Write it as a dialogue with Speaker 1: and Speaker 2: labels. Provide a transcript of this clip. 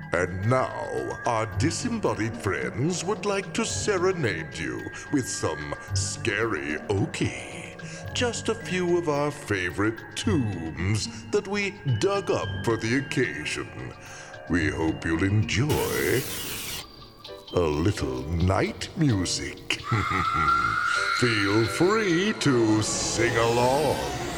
Speaker 1: And now, our disembodied friends would like to serenade you with some scary okie. Just a few of our favorite tombs that we dug up for the occasion. We hope you'll enjoy a little night music. Feel free to sing along.